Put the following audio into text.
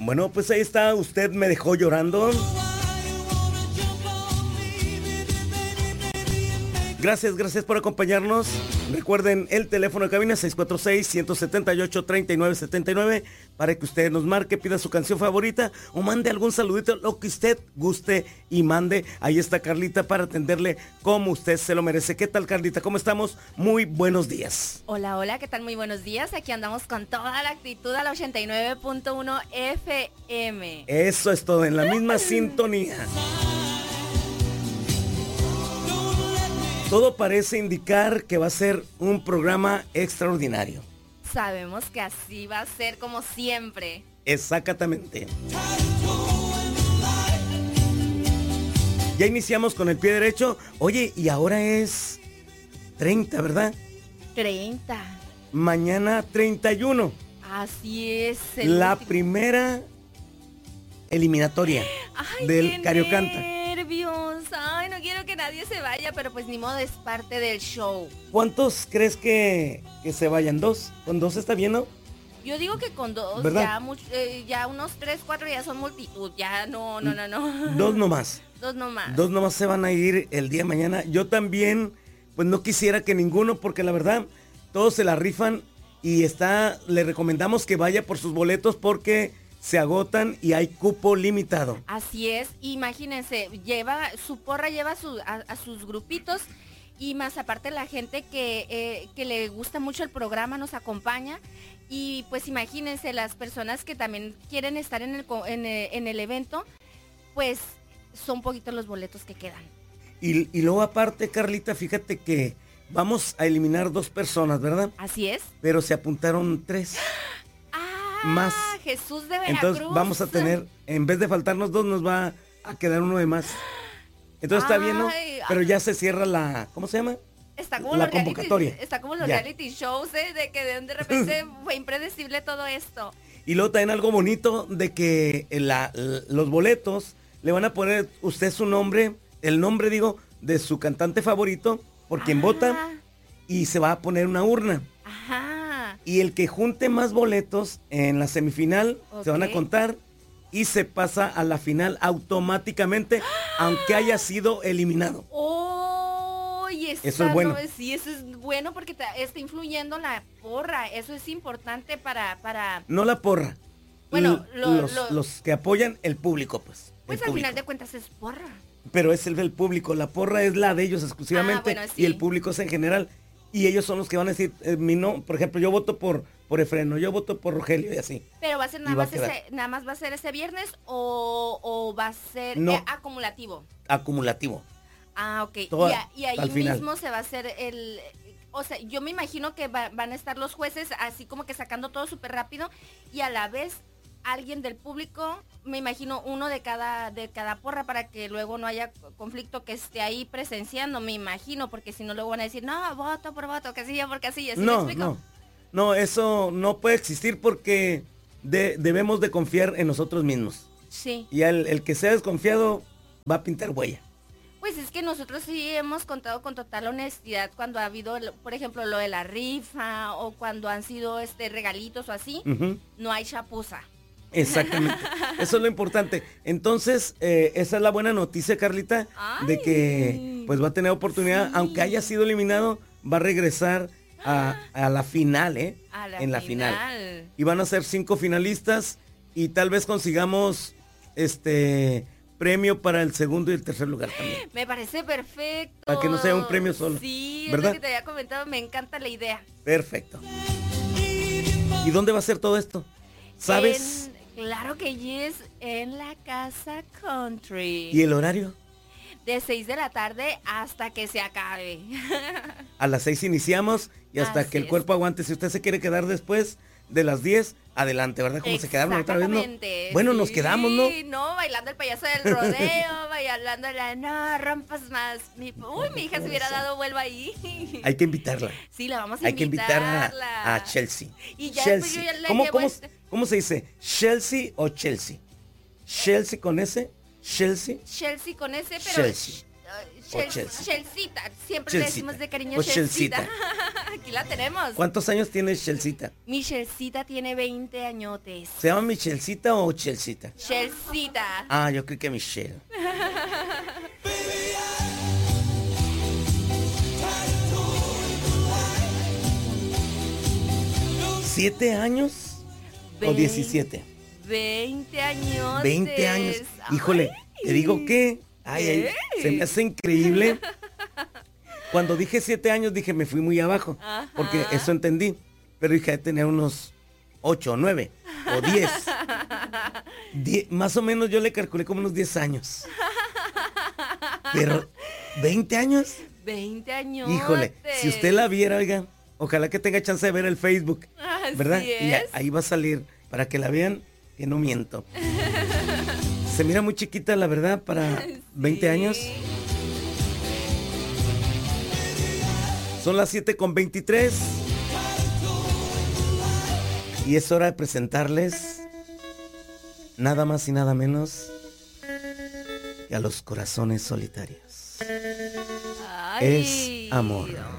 Bueno, pues ahí está, usted me dejó llorando. Gracias por acompañarnos. Recuerden el teléfono de cabina 646-178-3979 para que usted nos marque, pida su canción favorita o mande algún saludito, lo que usted guste y mande. Ahí está Carlita para atenderle como usted se lo merece. ¿Qué tal, Carlita? ¿Cómo estamos? Muy buenos días. Hola, ¿qué tal? Muy buenos días. Aquí andamos con toda la actitud a la 89.1 FM. Eso es todo, en la misma sintonía. Todo parece indicar que va a ser un programa extraordinario. Sabemos que así va a ser como siempre. Exactamente. Ya iniciamos con el pie derecho. Oye, y ahora es 30, ¿verdad? 30. Mañana 31. Así es. La primera eliminatoria del Cariocanta. Nervios. Ay, no quiero que nadie se vaya, pero pues ni modo, es parte del show. ¿Cuántos crees que se vayan? ¿2? ¿Con 2 está bien, no? Yo digo que con 2, ya unos 3, 4 ya son multitud. Ya no. 2 nomás. 2 nomás. 2 nomás se van a ir el día de mañana. Yo también, pues no quisiera que ninguno, porque la verdad, todos se la rifan y le recomendamos que vaya por sus boletos porque se agotan y hay cupo limitado. Así es, imagínense, su porra lleva a sus grupitos y más aparte la gente que le gusta mucho el programa nos acompaña y pues imagínense las personas que también quieren estar en el evento, pues son poquitos los boletos que quedan. Y luego aparte, Carlita, fíjate que vamos a eliminar 2 personas, ¿verdad? Así es. Pero se apuntaron 3. Más. Jesús de Veracruz. Entonces vamos a tener, en vez de faltarnos 2, nos va a quedar uno de más. Entonces está bien, ¿no? Pero ya se cierra la, ¿cómo se llama? Está como la convocatoria. Está como los reality shows, de que de repente fue impredecible todo esto. Y luego también algo bonito de que los boletos le van a poner usted su nombre, el nombre de su cantante favorito, por quien vota, y se va a poner una urna. Ajá. Y el que junte más boletos en la semifinal se van a contar y se pasa a la final automáticamente, aunque haya sido eliminado. Eso es bueno. Sí, eso es bueno porque está influyendo la porra. Eso es importante para... No la porra. Bueno, los que apoyan el público, pues. Pues al final de cuentas es porra. Pero es el del público. La porra es la de ellos exclusivamente bueno, sí. Y el público es en general. Y ellos son los que van a decir, por ejemplo, yo voto por Efreno, yo voto por Rogelio y así. Pero va a ser nada más va a ser ese viernes o va a ser acumulativo. Acumulativo. Ok. Y ahí mismo se va a hacer o sea, yo me imagino que van a estar los jueces así como que sacando todo súper rápido y a la vez alguien del público, me imagino uno de cada porra para que luego no haya conflicto que esté ahí presenciando, me imagino, porque si no luego van a decir, no, voto por voto, casilla por casilla, ¿sí me explico? No, eso no puede existir porque debemos de confiar en nosotros mismos. Sí. Y el que sea desconfiado va a pintar huella. Pues es que nosotros sí hemos contado con total honestidad cuando ha habido, por ejemplo, lo de la rifa o cuando han sido regalitos o así, no hay chapuza. Exactamente, eso es lo importante. Entonces, esa es la buena noticia, Carlita, de que pues va a tener oportunidad, aunque haya sido eliminado, va a regresar a la final, en la final. Y van a ser 5 finalistas y tal vez consigamos premio para el segundo y el tercer lugar también. Me parece perfecto. Para que no sea un premio solo. Sí, ¿verdad? Es lo que te había comentado, me encanta la idea. Perfecto. ¿Y dónde va a ser todo esto? ¿Sabes? Claro que es en la Casa Country. ¿Y el horario? De 6 de la tarde hasta que se acabe. A las 6 iniciamos y hasta que el cuerpo aguante. Si usted se quiere quedar después de las 10, adelante, ¿verdad? Como se quedaron otra vez, ¿no? Bueno, sí, nos quedamos, ¿no? No, bailando el payaso del rodeo, bailando no rompas más. Mi hija se hubiera dado vuelva ahí. Hay que invitarla. Sí, la vamos a invitar. Hay que invitar a Chelsea. Y ya Chelsea. ¿Cómo se dice? ¿Chelsea o Chelsea? ¿Chelsea con S? ¿Chelsea? Chelsea con S, pero... Chelsea. Chelcita. Siempre le decimos de cariño Chelcita. Aquí la tenemos. ¿Cuántos años tiene Chelcita? Mi Chelcita tiene 20 añotes. ¿Se llama Michelcita o Chelcita? Chelcita. Ah, yo creo que Michelle. 7 años o 17. 20 años. 20 años. Híjole, te digo que se me hace increíble. Cuando dije 7 años dije me fui muy abajo. Ajá. Porque eso entendí. Pero dije de tener unos 8 o 9 o 10. Más o menos yo le calculé como unos 10 años. Pero 20 años. 20 años. Híjole, si usted la viera, oiga, ojalá que tenga chance de ver el Facebook. ¿Verdad? Y ahí va a salir para que la vean, que no miento. Se mira muy chiquita, la verdad, para 20 años. Son las 7:23. Y es hora de presentarles nada más y nada menos que a los corazones solitarios. Ay. Es amor.